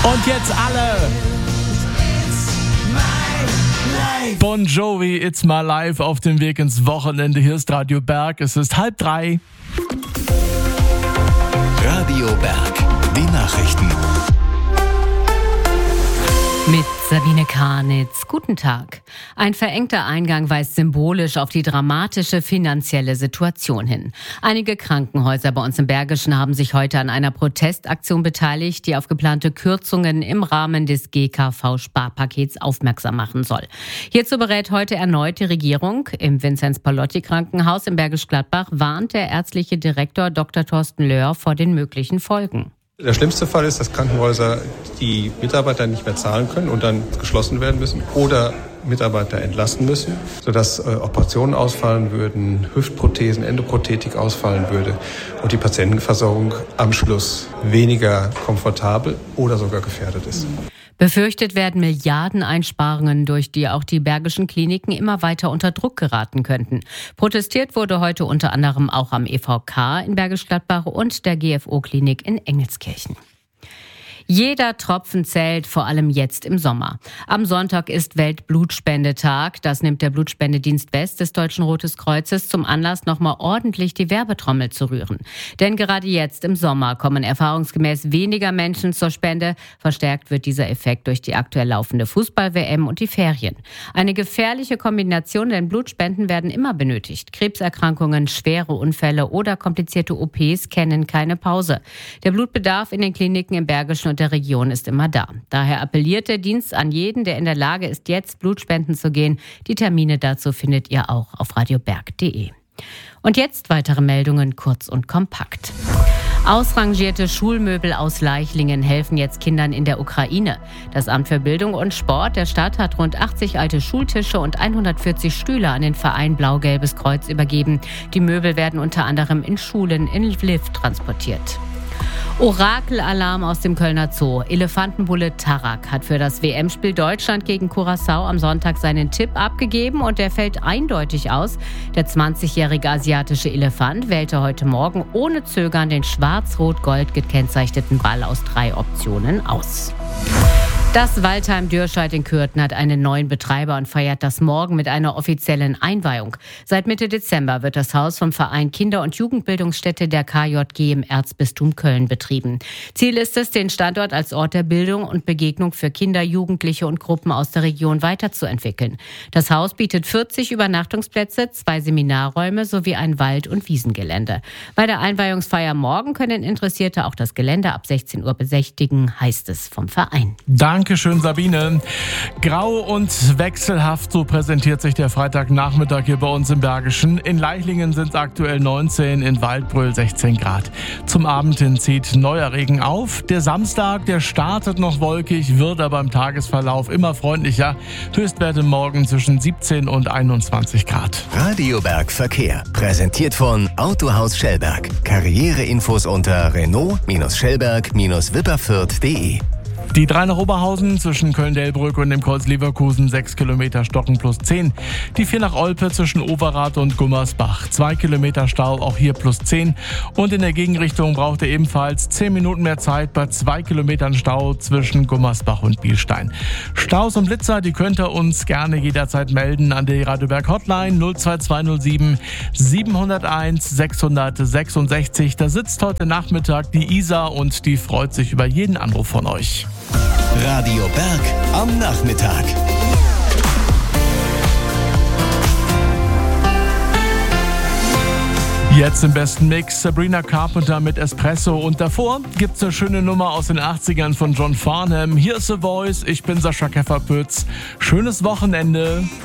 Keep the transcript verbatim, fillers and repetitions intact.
Und jetzt alle. Bon Jovi, It's My Life auf dem Weg ins Wochenende. Hier ist Radio Berg. Es ist halb drei. Radio Berg, die Nachrichten. Mit Sabine Karnitz. Guten Tag. Ein verengter Eingang weist symbolisch auf die dramatische finanzielle Situation hin. Einige Krankenhäuser bei uns im Bergischen haben sich heute an einer Protestaktion beteiligt, die auf geplante Kürzungen im Rahmen des G K V-Sparpakets aufmerksam machen soll. Hierzu berät heute erneut die Regierung. Im Vinzenz-Pallotti-Krankenhaus in Bergisch Gladbach warnt der ärztliche Direktor Doktor Thorsten Löhr vor den möglichen Folgen. Der schlimmste Fall ist, dass Krankenhäuser die Mitarbeiter nicht mehr zahlen können und dann geschlossen werden müssen oder Mitarbeiter entlassen müssen, sodass äh, Operationen ausfallen würden, Hüftprothesen, Endoprothetik ausfallen würde und die Patientenversorgung am Schluss weniger komfortabel oder sogar gefährdet ist. Befürchtet werden Milliardeneinsparungen, durch die auch die bergischen Kliniken immer weiter unter Druck geraten könnten. Protestiert wurde heute unter anderem auch am E V K in Bergisch Gladbach und der G F O-Klinik in Engelskirchen. Jeder Tropfen zählt, vor allem jetzt im Sommer. Am Sonntag ist Weltblutspendetag. Das nimmt der Blutspendedienst West des Deutschen Rotes Kreuzes zum Anlass, nochmal ordentlich die Werbetrommel zu rühren. Denn gerade jetzt im Sommer kommen erfahrungsgemäß weniger Menschen zur Spende. Verstärkt wird dieser Effekt durch die aktuell laufende Fußball-W M und die Ferien. Eine gefährliche Kombination, denn Blutspenden werden immer benötigt. Krebserkrankungen, schwere Unfälle oder komplizierte O Ps kennen keine Pause. Der Blutbedarf in den Kliniken im Bergischen und der Region ist immer da. Daher appelliert der Dienst an jeden, der in der Lage ist, jetzt Blutspenden zu gehen. Die Termine dazu findet ihr auch auf radioberg punkt de. Und jetzt weitere Meldungen kurz und kompakt. Ausrangierte Schulmöbel aus Leichlingen helfen jetzt Kindern in der Ukraine. Das Amt für Bildung und Sport der Stadt hat rund achtzig alte Schultische und hundertvierzig Stühle an den Verein Blau-Gelbes Kreuz übergeben. Die Möbel werden unter anderem in Schulen in Lviv transportiert. Orakelalarm aus dem Kölner Zoo. Elefantenbulle Tarak hat für das W M-Spiel Deutschland gegen Curaçao am Sonntag seinen Tipp abgegeben und der fällt eindeutig aus. Der zwanzigjährige asiatische Elefant wählte heute Morgen ohne Zögern den schwarz-rot-gold gekennzeichneten Ball aus drei Optionen aus. Das Waldheim Dürscheid in Kürten hat einen neuen Betreiber und feiert das morgen mit einer offiziellen Einweihung. Seit Mitte Dezember wird das Haus vom Verein Kinder- und Jugendbildungsstätte der K J G im Erzbistum Köln betrieben. Ziel ist es, den Standort als Ort der Bildung und Begegnung für Kinder, Jugendliche und Gruppen aus der Region weiterzuentwickeln. Das Haus bietet vierzig Übernachtungsplätze, zwei Seminarräume sowie ein Wald- und Wiesengelände. Bei der Einweihungsfeier morgen können Interessierte auch das Gelände ab sechzehn Uhr besichtigen, heißt es vom Verein. Danke. Dankeschön, Sabine. Grau und wechselhaft, so präsentiert sich der Freitagnachmittag hier bei uns im Bergischen. In Leichlingen sind es aktuell neunzehn, in Waldbröl sechzehn Grad. Zum Abend hin zieht neuer Regen auf. Der Samstag, der startet noch wolkig, wird aber im Tagesverlauf immer freundlicher. Höchstwerte morgen zwischen siebzehn und einundzwanzig Grad. Radio Berg Verkehr, präsentiert von Autohaus Schellberg. Karriereinfos unter Renault-Schellberg-Wipperfürth punkt de. Die drei nach Oberhausen zwischen Köln-Delbrück und dem Kreuz Leverkusen sechs Kilometer Stocken plus zehn. Die vier nach Olpe zwischen Overath und Gummersbach zwei Kilometer Stau, auch hier plus zehn. Und in der Gegenrichtung braucht ihr ebenfalls zehn Minuten mehr Zeit bei zwei Kilometern Stau zwischen Gummersbach und Bielstein. Staus und Blitzer, die könnt ihr uns gerne jederzeit melden an die Radio Berg Hotline null zwei zwei null sieben sieben null eins sechs sechs sechs. Da sitzt heute Nachmittag die Isa und die freut sich über jeden Anruf von euch. Radio Berg am Nachmittag. Jetzt im besten Mix Sabrina Carpenter mit Espresso und davor gibt's eine schöne Nummer aus den achtzigern von John Farnham. Hier ist The Voice, ich bin Sascha Kefferpütz. Schönes Wochenende.